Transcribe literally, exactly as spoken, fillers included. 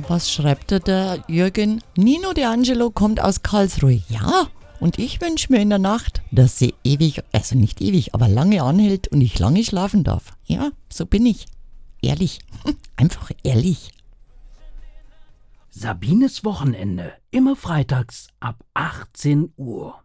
was schreibt da der Jürgen? Nino D'Angelo kommt aus Karlsruhe. Ja, und ich wünsche mir in der Nacht, dass sie ewig, also nicht ewig, aber lange anhält und ich lange schlafen darf. Ja, so bin ich. Ehrlich. Einfach ehrlich. Sabines Wochenende. Immer freitags ab achtzehn Uhr.